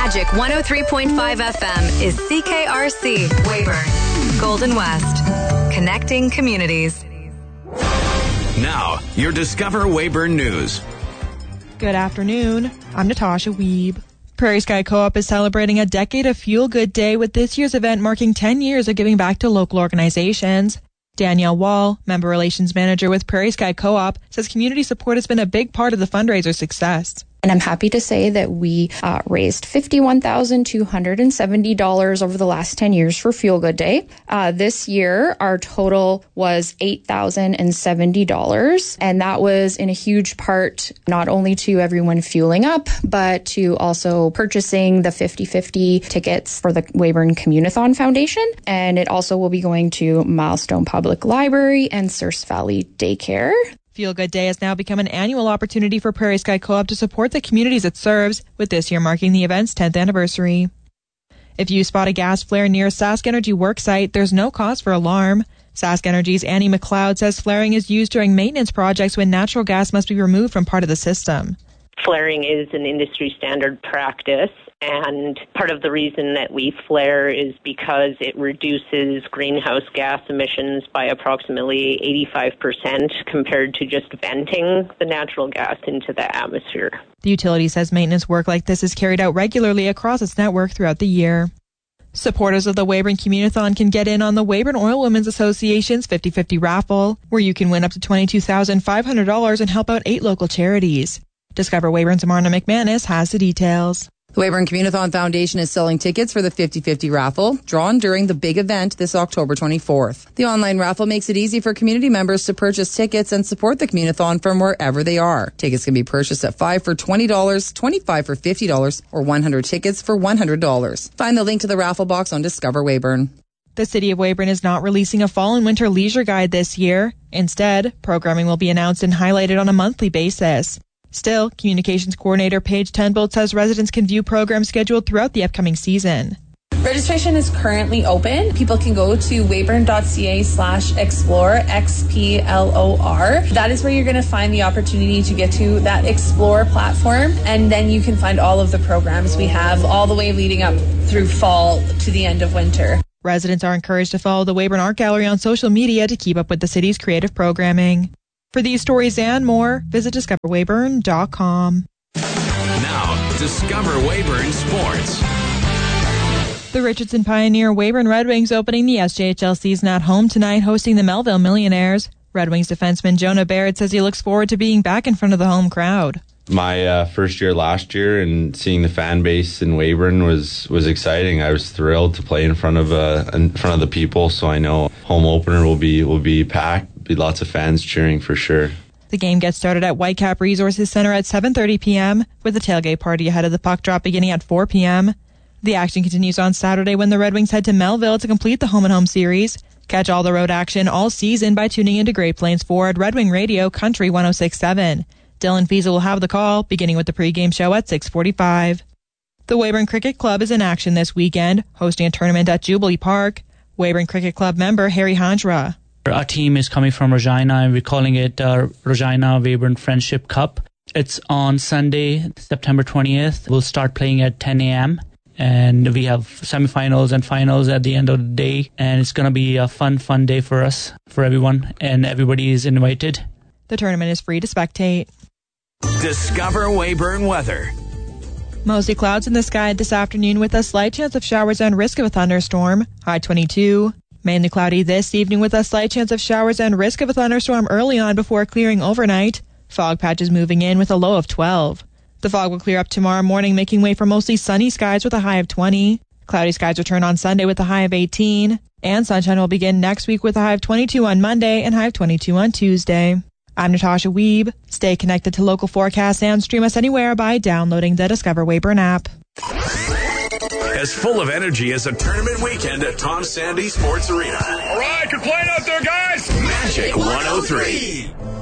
Magic 103.5 FM is CKRC Weyburn, Golden West, connecting communities. Now, your Discover Weyburn News. Good afternoon. I'm Natasha Wiebe. Prairie Sky Co-op is celebrating a decade of Fuel Good Day with this year's event marking 10 years of giving back to local organizations. Danielle Wall, Member Relations Manager with Prairie Sky Co-op, says community support has been a big part of the fundraiser's success. And I'm happy to say that we raised $51,270 over the last 10 years for Fuel Good Day. This year, our total was $8,070. And that was in a huge part not only to everyone fueling up, but to also purchasing the 50/50 tickets for the Weyburn Communithon Foundation. And it also will be going to Milestone Public Library and Circe Valley Daycare. Feel Good Day has now become an annual opportunity for Prairie Sky Co-op to support the communities it serves, with this year marking the event's 10th anniversary. If you spot a gas flare near a Sask Energy worksite, there's no cause for alarm. Sask Energy's Annie McLeod says flaring is used during maintenance projects when natural gas must be removed from part of the system. Flaring is an industry standard practice, and part of the reason that we flare is because it reduces greenhouse gas emissions by approximately 85% compared to just venting the natural gas into the atmosphere. The utility says maintenance work like this is carried out regularly across its network throughout the year. Supporters of the Weyburn Communithon can get in on the Weyburn Oil Women's Association's 50/50 raffle, where you can win up to $22,500 and help out 8 local charities. Discover Weyburn's Marna McManus has the details. The Weyburn Communithon Foundation is selling tickets for the 50/50 raffle, drawn during the big event this October 24th. The online raffle makes it easy for community members to purchase tickets and support the Communithon from wherever they are. Tickets can be purchased at $5 for $20, $25 for $50, or 100 tickets for $100. Find the link to the raffle box on Discover Weyburn. The City of Weyburn is not releasing a fall and winter leisure guide this year. Instead, programming will be announced and highlighted on a monthly basis. Still, Communications Coordinator Paige Tenbolt says residents can view programs scheduled throughout the upcoming season. Registration is currently open. People can go to weyburn.ca/explore, XPLOR. That is where you're going to find the opportunity to get to that Explore platform, and then you can find all of the programs we have all the way leading up through fall to the end of winter. Residents are encouraged to follow the Weyburn Art Gallery on social media to keep up with the city's creative programming. For these stories and more, visit discoverweyburn.com. Now, Discover Weyburn Sports. The Richardson Pioneer Weyburn Red Wings opening the SJHL season at home tonight, hosting the Melville Millionaires. Red Wings defenseman Jonah Baird says he looks forward to being back in front of the home crowd. My first year last year, and seeing the fan base in Weyburn was exciting. I was thrilled to play in front of the people, so I know home opener will be packed. Be lots of fans cheering for sure. The game gets started at Whitecap Resources Center at 7:30 p.m. with a tailgate party ahead of the puck drop beginning at 4 p.m. The action continues on Saturday when the Red Wings head to Melville to complete the home-and-home series. Catch all the road action all season by tuning into Great Plains Ford Red Wing Radio Country 106.7. Dylan Fiesel will have the call, beginning with the pregame show at 6:45. The Weyburn Cricket Club is in action this weekend, hosting a tournament at Jubilee Park. Weyburn Cricket Club member Harry Handra. Our team is coming from Regina, and we're calling it Regina Weyburn Friendship Cup. It's on Sunday, September 20th. We'll start playing at 10 a.m., and we have semifinals and finals at the end of the day, and it's going to be a fun day for us, for everyone, and everybody is invited. The tournament is free to spectate. Discover Weyburn weather. Mostly clouds in the sky this afternoon with a slight chance of showers and risk of a thunderstorm. High 22. Mainly cloudy this evening with a slight chance of showers and risk of a thunderstorm early on before clearing overnight. Fog patches moving in with a low of 12. The fog will clear up tomorrow morning, making way for mostly sunny skies with a high of 20. Cloudy skies return on Sunday with a high of 18. And sunshine will begin next week with a high of 22 on Monday and high of 22 on Tuesday. I'm Natasha Wiebe. Stay connected to local forecasts and stream us anywhere by downloading the Discover Weyburn app. As full of energy as a tournament weekend at Tom Sandy Sports Arena. All right, good playing out there, guys. Magic 103.